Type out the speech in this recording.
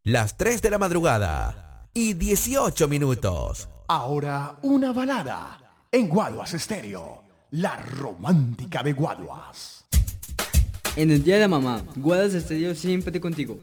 Las 3 de la madrugada y 18 minutos. Ahora una balada en Guaduas Estéreo, la romántica de Guaduas. En el día de la mamá, Guaduas Estéreo siempre contigo.